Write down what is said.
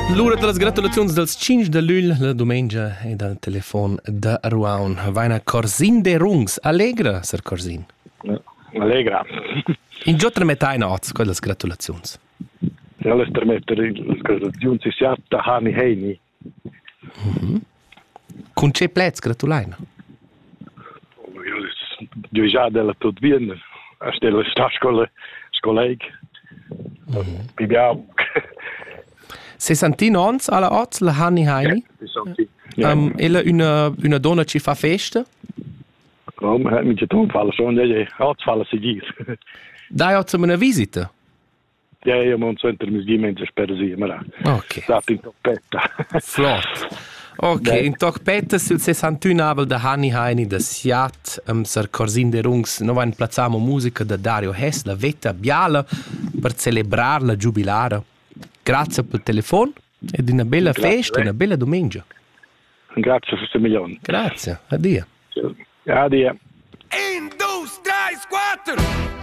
L'ora de las gratulazioni dels 5 de luglio, la domenica, e dal telefon de Ruaun. Vaina Corzin de Rungs. Allegra, Sir Corzin? Allegra. In già tremetà in oz, con le gratulazioni. Ja, le permettere le gratulazioni si siata Hani Heini. Con che plez gratulaina? Io già della tot bien, a stelle scoleg. Bibiamo. 60 ons alla oz, la Hani Heini. Ella una donna ci fa festa? Oh, ma mi c'è un fallo, sono degli oz fallo seguir. Dai oz una visita? Ja, io non so entro misgimenti spero sì, ma ok. State in toppetta. Flott. Ok, in toppetta sul 61 avel da Hani Heini da Siat, Sir Corzin de Rungs, noi implazziamo musica da Dario Hess, la vetta biala, per celebrare la giubilare. Grazie per il telefono ed una bella festa, una bella domenica. Grazie per questo milione. Grazie, addio. Addio. 1, 2, 3, 4!